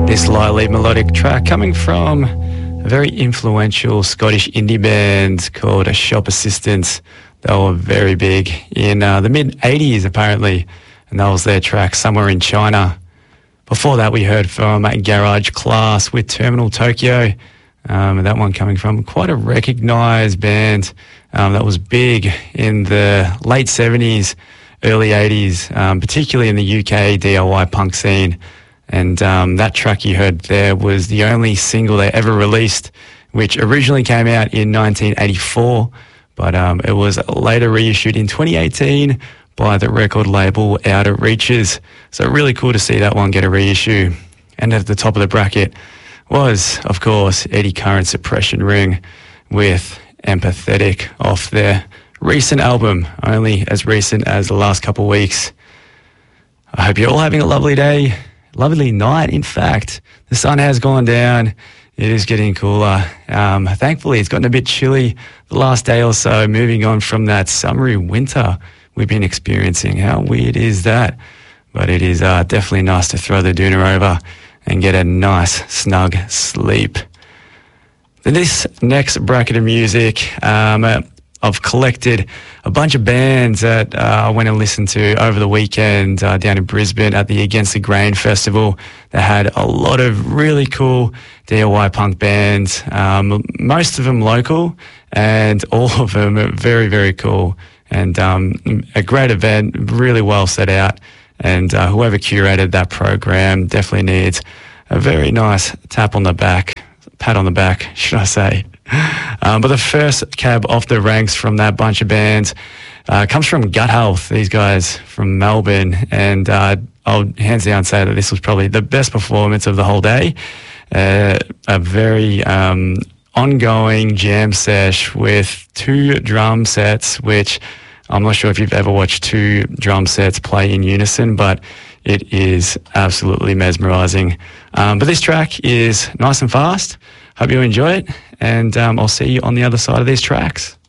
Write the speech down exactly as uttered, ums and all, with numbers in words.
This lightly melodic track coming from a very influential Scottish indie band called A Shop Assistants. They were very big in uh, the mid eighties apparently, and that was their track Somewhere in China. Before that we heard from Garage Class with Terminal Tokyo, um, and that one coming from quite a recognised band um, that was big in the late seventies, early eighties, um, particularly in the U K D I Y punk scene. And um, that track you heard there was the only single they ever released, which originally came out in nineteen eighty-four, but um, it was later reissued in twenty eighteen by the record label Outer Reaches. So really cool to see that one get a reissue. And at the top of the bracket was, of course, Eddie Current Suppression Ring with Empathetic off their recent album, only as recent as the last couple of weeks. I hope you're all having a lovely day. Lovely night, in fact. The sun has gone down. It is getting cooler. Um, thankfully, it's gotten a bit chilly the last day or so, moving on from that summery winter we've been experiencing. How weird is that? But it is uh, definitely nice to throw the doona over and get a nice, snug sleep. Then this next bracket of music, um, uh, I've collected a bunch of bands that uh, I went and listened to over the weekend uh, down in Brisbane at the Against the Grain Festival. They had a lot of really cool D I Y punk bands, um, most of them local, and all of them very, very cool. And um, a great event, really well set out. And uh, whoever curated that program definitely needs a very nice tap on the back, pat on the back, should I say. Um, but the first cab off the ranks from that bunch of bands uh, comes from Gut Health, these guys from Melbourne, and uh, I'll hands down say that this was probably the best performance of the whole day. Uh, a very um, ongoing jam sesh with two drum sets, which I'm not sure if you've ever watched two drum sets play in unison, but it is absolutely mesmerising. Um, but this track is nice and fast. Hope you enjoy it, and um, I'll see you on the other side of these tracks.